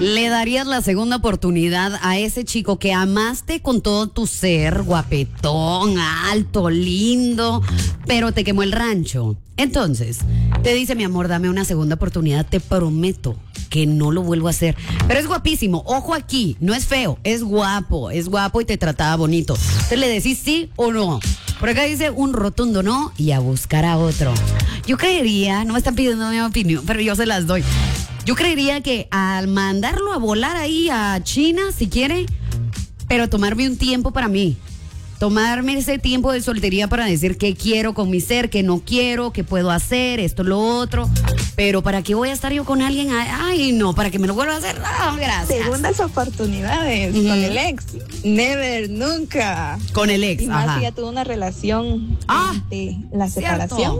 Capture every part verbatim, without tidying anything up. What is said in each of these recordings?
¿Le darías la segunda oportunidad a ese chico que amaste con todo tu ser, guapetón, alto, lindo, pero te quemó el rancho? Entonces, te dice, mi amor, dame una segunda oportunidad, te prometo que no lo vuelvo a hacer. Pero es guapísimo, ojo aquí, no es feo, es guapo, es guapo y te trataba bonito. Entonces le decís sí o no. Por acá dice un rotundo no y a buscar a otro. Yo creería, no me están pidiendo mi opinión, pero yo se las doy. Yo creería que al mandarlo a volar ahí a China, si quiere, pero tomarme un tiempo para mí. Tomarme ese tiempo de soltería para decir qué quiero con mi ser, qué no quiero, qué puedo hacer, esto, lo otro. Pero ¿para qué voy a estar yo con alguien? Ay, no, ¿para que me lo vuelva a hacer? No, gracias. Segundas oportunidades uh-huh. con el ex. Never, nunca. Con el ex, y más ajá. si ya tuvo una relación ah, de la separación.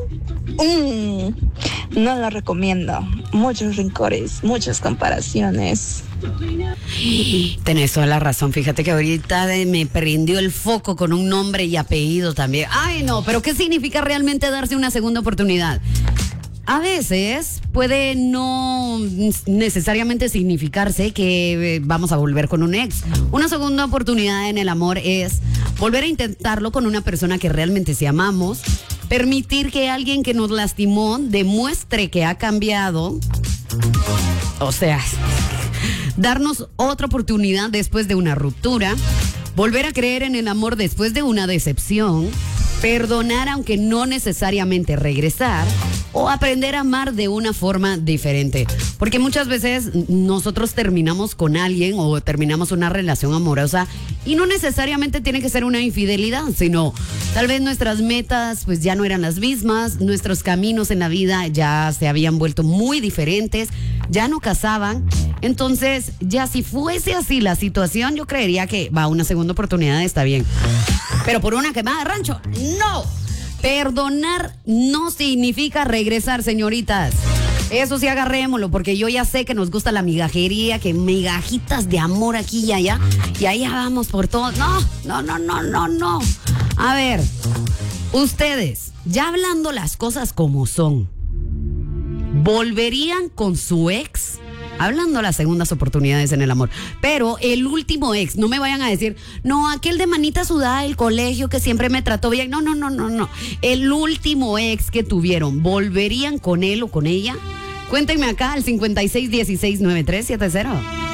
Mm, no lo recomiendo. Muchos rencores, muchas comparaciones. Tenés toda la razón, fíjate que ahorita me prendió el foco con un nombre y apellido también. Ay, no, pero ¿qué significa realmente darse una segunda oportunidad? A veces puede no necesariamente significarse que vamos a volver con un ex. Una segunda oportunidad en el amor es volver a intentarlo con una persona que realmente sí amamos, permitir que alguien que nos lastimó demuestre que ha cambiado, o sea, darnos otra oportunidad después de una ruptura, volver a creer en el amor después de una decepción, perdonar aunque no necesariamente regresar, o aprender a amar de una forma diferente. Porque muchas veces nosotros terminamos con alguien o terminamos una relación amorosa y no necesariamente tiene que ser una infidelidad, sino tal vez nuestras metas pues ya no eran las mismas, nuestros caminos en la vida ya se habían vuelto muy diferentes, ya no casaban. Entonces, ya si fuese así la situación, yo creería que va, una segunda oportunidad está bien. Pero por una quemada de rancho, no. Perdonar no significa regresar, señoritas. Eso sí, agarrémoslo, porque yo ya sé que nos gusta la migajería, que migajitas de amor aquí y allá, y allá vamos por todo. No, no, no, no, no, no. A ver, ustedes, ya hablando las cosas como son, ¿volverían con su ex? Hablando de las segundas oportunidades en el amor. Pero el último ex, no me vayan a decir, no, aquel de manita sudada del colegio que siempre me trató bien. No, no, no, no, no. El último ex que tuvieron, ¿volverían con él o con ella? Cuéntenme acá al cincuenta y seis dieciséis noventa y tres setenta.